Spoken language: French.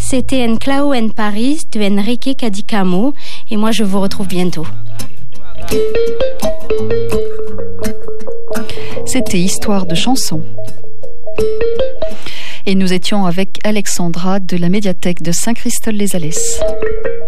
C'était Un Clau en Paris de Enrique Cadicamo et moi je vous retrouve bientôt. C'était Histoire de chansons. Et nous étions avec Alexandra de la médiathèque de Saint-Christol-les-Alès.